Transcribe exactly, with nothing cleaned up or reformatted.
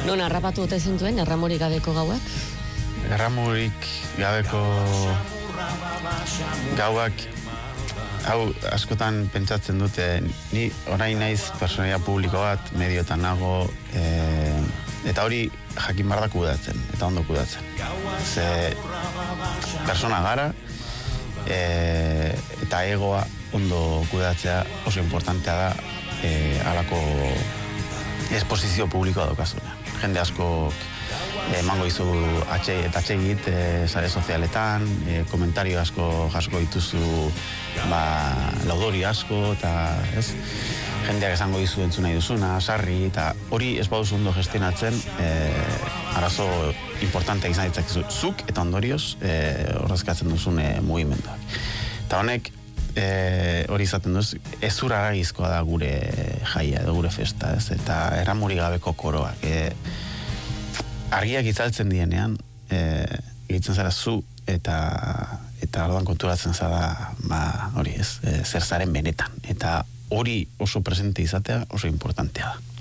Non harrapatu ote zintuen, erramurik gabeko gauak? Erramurik gabeko gauak, hau askotan pentsatzen dute, ni orain naiz personalia publiko bat, medioetan nago, e, eta hori jakin behar da kudatzen, eta ondo kudatzen. Ze persona gara, e, eta egoa ondo kudatzea oso importantea da e, alako esposizio publikoa daukazuna. Jende asko emango izu atxe, eta atxegit e, sare sozialetan, e, komentario asko jasko dituzu ba, laudori asko, eta ez, jendeak esango dizu entzuna duzuna, sarri, eta hori ez baduzu ondo gestionatzen, e, arazo importantea izan ditzakezu zuk, eta ondorioz e, horrezkatzen duzun e, mugimenduak. Eta honek, E, hori izaten duz, ez zura aragizkoa da gure jaia edo gure festa, ez, eta erramurik gabeko koroak. E, argiak itzaltzen dienean, e, egitzen zara zu, eta eta orduan konturatzen zara, ba, hori ez, e, zer zaren benetan. Eta hori oso presente izatea oso importantea da.